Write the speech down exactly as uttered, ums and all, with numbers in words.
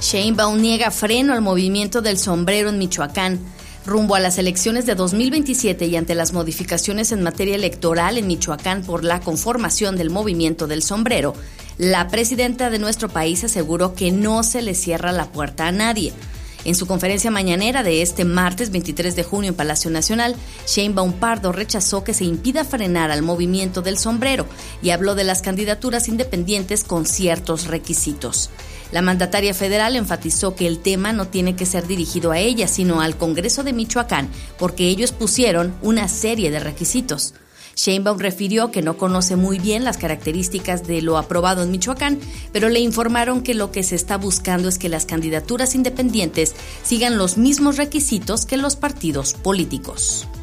Sheinbaum niega freno al movimiento del sombrero en Michoacán. Rumbo a las elecciones de dos mil veintisiete y ante las modificaciones en materia electoral en Michoacán por la conformación del movimiento del sombrero, la presidenta de nuestro país aseguró que no se le cierra la puerta a nadie. En su conferencia mañanera de este martes veintitrés de junio en Palacio Nacional, Sheinbaum Pardo rechazó que se impida frenar al movimiento del sombrero y habló de las candidaturas independientes con ciertos requisitos. La mandataria federal enfatizó que el tema no tiene que ser dirigido a ella, sino al Congreso de Michoacán, porque ellos pusieron una serie de requisitos. Sheinbaum refirió que no conoce muy bien las características de lo aprobado en Michoacán, pero le informaron que lo que se está buscando es que las candidaturas independientes sigan los mismos requisitos que los partidos políticos.